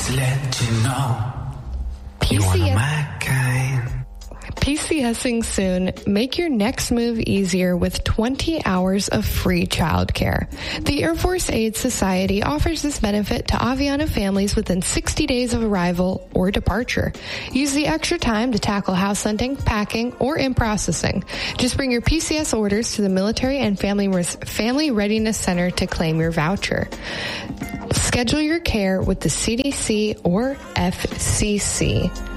to let you know you are my kind. PCSing soon. Make your next move easier with 20 hours of free childcare. The Air Force Aid Society offers this benefit to Aviana families within 60 days of arrival or departure. Use the extra time to tackle house hunting, packing, or in processing. Just bring your PCS orders to the Military and Family Readiness Center to claim your voucher. Schedule your care with the CDC or FCC.